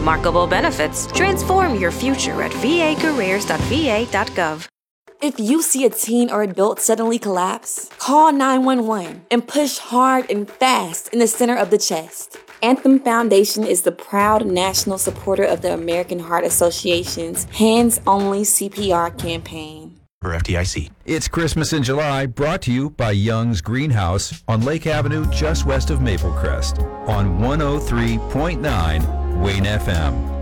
remarkable benefits. Transform your future at vacareers.va.gov. If you see a teen or adult suddenly collapse, call 911 and push hard and fast in the center of the chest. Anthem Foundation is the proud national supporter of the American Heart Association's Hands Only CPR campaign. For FDIC. It's Christmas in July, brought to you by Young's Greenhouse on Lake Avenue, just west of Maple Crest, on 103.9 Wayne FM.